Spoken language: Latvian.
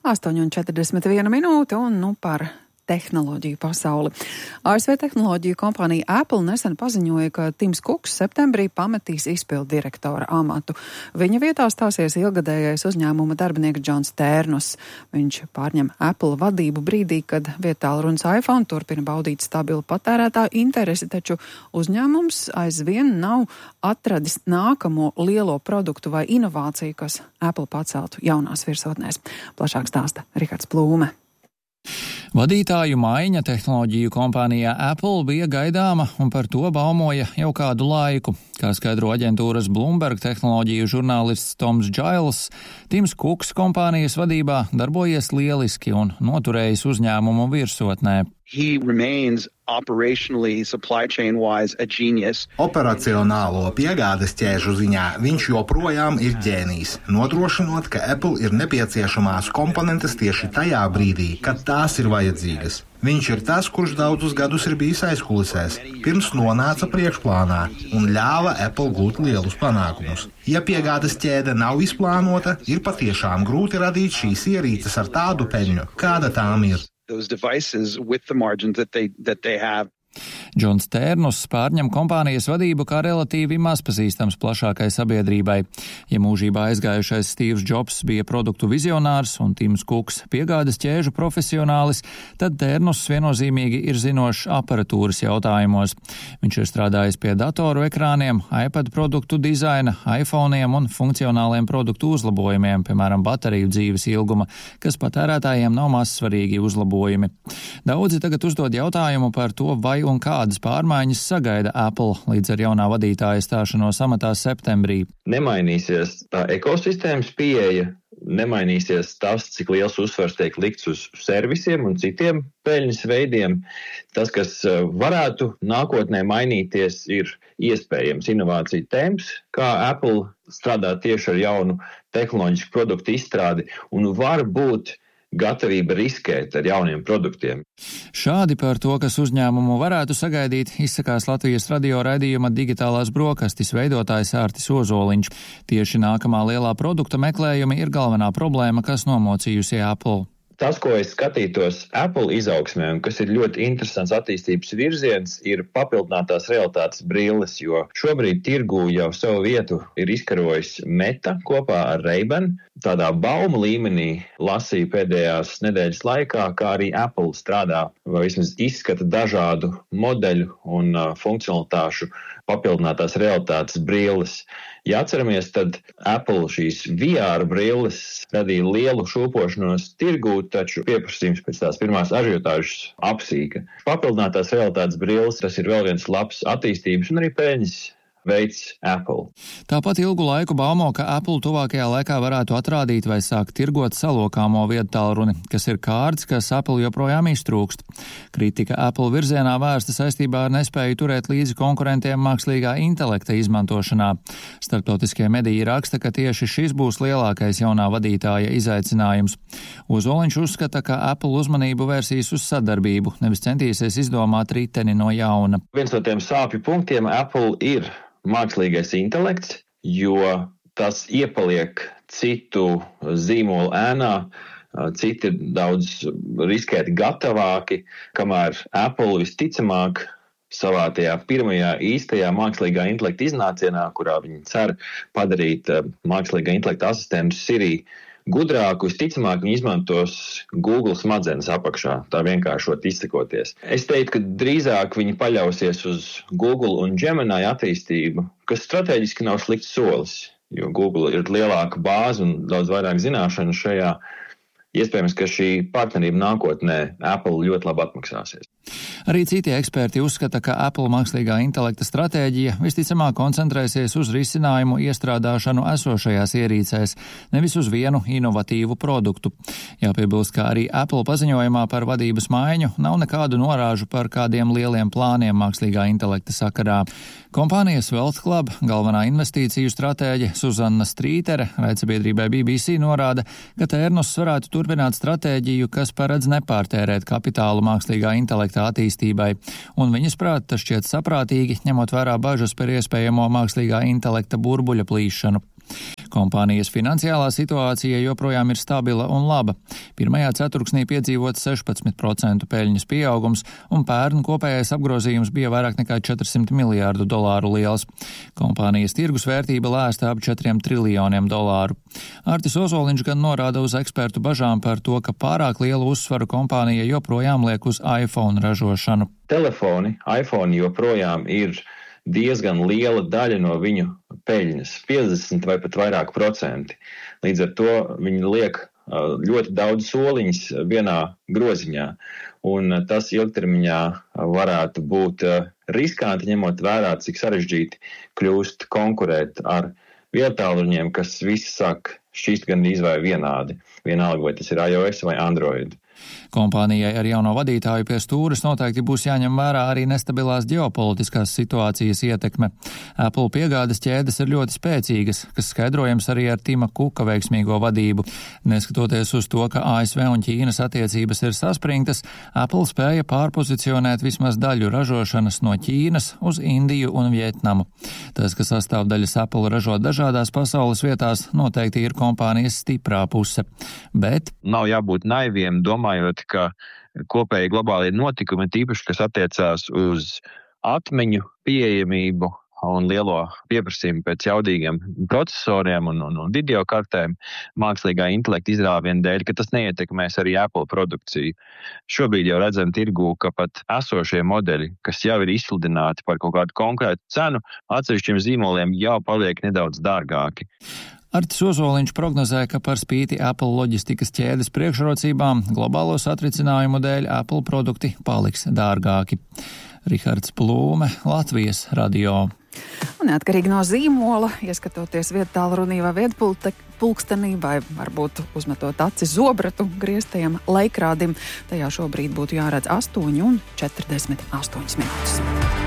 8:41 minūte un par tehnoloģiju pasauli. ASV tehnoloģiju kompānija Apple nesen paziņoja, ka Tims Kuks septembrī pametīs izpildu direktora amatu. Viņa vietā stāsies ilgadējais uzņēmuma darbinieks Džons Tērnus. Viņš pārņem Apple vadību brīdī, kad viedtālrunas iPhone turpina baudīt stabilu patērētāju interesi, taču uzņēmums aizvien nav atradis nākamo lielo produktu vai inovāciju, kas Apple paceltu jaunās virsotnēs. Plašāk stāsta Rihards Plūme. Vadītāju maiņa tehnoloģiju kompānijā Apple bija gaidāma un par to baumoja jau kādu laiku. Kā skaidro aģentūras Bloomberg tehnoloģiju žurnālists Toms Giles, Tims Kuks kompānijas vadībā darbojies lieliski un noturējis uzņēmumu virsotnē. He remains operationally, supply chain-wise, a genius. Operacionālo piegādes ķēžu ziņā viņš joprojām ir ģēnijs, nodrošinot, ka Apple ir nepieciešamās komponentes tieši tajā brīdī, kad tās ir vajadzīgas. Viņš ir tas, kurš daudzus gadus ir bijis aizkulisēs, pirms nonāca priekšplānā un ļāva Apple gūt lielus panākumus. Ja piegādes ķēde nav izplānota, ir patiešām grūti radīt šīs ierīces ar tādu peļņu, kāda tām ir. Those devices with the margins that they have. Džons Tērnus pārņem kompānijas vadību kā relatīvi mazpazīstams plašākai sabiedrībai. Ja mūžībā aizgājušais Steve's Jobs bija produktu vizionārs un Tims Kuks piegādes ķēžu profesionālis, tad Tērnus viennozīmīgi ir zinošs aparatūras jautājumos. Viņš ir strādājis pie datoru ekrāniem, iPad produktu dizaina, iPhoneiem un funkcionāliem produktu uzlabojumiem, piemēram, bateriju dzīves ilguma, kas patērētājiem nav maz svarīgi uzlabojumi. Daudzi tagad uzdod jautājumu par to, vai un kādas pārmaiņas sagaida Apple līdz ar jaunā vadītāja stāšanos amatā septembrī. Nemainīsies tā ekosistēmas pieeja, nemainīsies tas, cik liels uzsvars tiek likts uz servisiem un citiem peļņas veidiem. Tas, kas varētu nākotnē mainīties, ir iespējams inovāciju temps, kā Apple strādā tieši ar jaunu tehnoloģisku produktu izstrādi un var būt gatavība riskēt ar jauniem produktiem. Šādi par to, kas uzņēmumu varētu sagaidīt, izsakās Latvijas radio raidījuma Digitālās brokastis veidotājs Ārtis Ozoliņš. Tieši nākamā lielā produkta meklējumi ir galvenā problēma, kas nomocījusi Apple. Tas, ko es skatītos Apple izaugsmē un kas ir ļoti interesants attīstības virziens, ir papildinātās realitātes brilles, jo šobrīd tirgū jau savu vietu ir izkarojis Meta kopā ar Ray-Ban. Tādā baumu līmenī lasīju pēdējās nedēļas laikā, kā arī Apple strādā vai vismaz izskata dažādu modeļu un funkcionalitāšu papildinātās realitātes brilles. Ja atceramies, tad Apple šīs VR brilles radīja lielu šūpošanos tirgū, taču pieprasījums pēc tās pirmās ažiotāžas apsīka. Papildinātās realitātes brilles, tas ir vēl viens labs attīstības un arī peļņas veids Apple. Tāpat ilgu laiku baumo, ka Apple tuvākajā laikā varētu atrādīt vai sākt tirgot salokāmo viedtālruni, kas ir kārts, kas Apple joprojām iztrūkst. Kritika Apple virzienā vērsta saistībā ar nespēju turēt līdzi konkurentiem mākslīgā intelekta izmantošanā. Starptautiskie mediji raksta, ka tieši šis būs lielākais jaunā vadītāja izaicinājums. Ozoliņš uzskata, ka Apple uzmanību vērsīs uz sadarbību, nevis centīsies izdomāt riteni no jauna. Viens no tiem sāpju punktiem Apple ir mākslīgais intelekts, jo tas iepaliek citu zīmolu ēnā, citi ir daudz riskēt gatavāki, kamēr Apple visticamāk savā tajā pirmajā īstajā mākslīgā intelekta iznācienā, kurā viņi cer padarīt mākslīgā intelekta asistentu Siri gudrāku, visticamāk viņi izmantos Google smadzenes apakšā, tā vienkāršot izsakoties. Es teiktu, ka drīzāk viņi paļausies uz Google un Gemini attīstību, kas strateģiski nav slikts solis, jo Google ir lielāka bāze un daudz vairāk zināšanu šajā. Iespējams, ka šī partnerība nākotnē Apple ļoti labi atmaksāsies. Arī citi eksperti uzskata, ka Apple mākslīgā intelekta stratēģija visticamāk koncentrēsies uz risinājumu iestrādāšanu esošajās ierīcēs, nevis uz vienu inovatīvu produktu. Jāpiebilst, ka arī Apple paziņojumā par vadības maiņu nav nekādu norāžu par kādiem lieliem plāniem mākslīgā intelekta sakarā. Kompānijas Wealth Club galvenā investīciju stratēģe Suzanna Strītere raidsabiedrībai BBC norāda, ka Tērnus varētu turpināt stratēģiju, kas paredz nepārtērēt kapitālu mākslīgā intelekta attīstībai, un viņas prāt tas šķiet saprātīgi, ņemot vērā bažas par iespējamo mākslīgā intelekta burbuļa plīšanu. Kompānijas finansiālā situācija joprojām ir stabila un laba. Pirmajā ceturksnī piedzīvot 16% peļņas pieaugums, un pērn kopējais apgrozījums bija vairāk nekā $400 miljārdu liels. Kompānijas tirgus vērtība lēsta ap $4 triljoniem. Artis Ozoliņš gan norāda uz ekspertu bažām par to, ka pārāk lielu uzsvaru kompānija joprojām liek uz iPhone ražošanu. Telefoni, iPhone joprojām ir diezgan liela daļa no viņu peļņas, 50 vai pat vairāk procenti. Līdz ar to viņi liek ļoti daudz soliņus vienā groziņā, un tas ilgtermiņā varētu būt riskanti, ņemot vērā, cik sarežģīti kļūst konkurēt ar viedtālruņiem, kas visi sāk šķīst gandrīz vai vienādi, vienalga vai tas ir iOS vai Android. Kompānijai ar jauno vadītāju pie stūres noteikti būs jāņem vērā arī nestabilās ģeopolitiskās situācijas ietekme. Apple piegādes ķēdes ir ļoti spēcīgas, kas skaidrojams arī ar Tima Kuka veiksmīgo vadību. Neskatoties uz to, ka ASV un Ķīnas attiecības ir saspringtas, Apple spēja pārpozicionēt vismaz daļu ražošanas no Ķīnas uz Indiju un Vietnamu. Tas, ka sastāvdaļas Apple ražo dažādās pasaules vietās, noteikti ir kompānijas stiprā puse. Bet nav jābūt naiviem, domājot, ka kopēji globālie notikumi, tīpaši, kas attiecās uz atmiņu pieejamību un lielo pieprasījumu pēc jaudīgiem procesoriem un videokartēm, mākslīgā intelekta izrāviena dēļ, ka tas neietekmēs arī Apple produkciju. Šobrīd jau redzam tirgū, ka pat esošie modeļi, kas jau ir izsludināti par kaut kādu konkrētu cenu, atsevišķiem zīmoliem jau paliek nedaudz dārgāki. Artis Ozoliņš prognozē, ka par spīti Apple loģistikas ķēdes priekšrocībām globālo satricinājumu dēļ Apple produkti paliks dārgāki. Rihards Plūme, Latvijas radio. Un neatkarīgi no zīmola, ieskatoties viedtālrunī vai viedpulkstenī vai varbūt uzmetot aci zobratu grieztajam laikrādim, tajā šobrīd būtu jāredz 8:48 minūtes.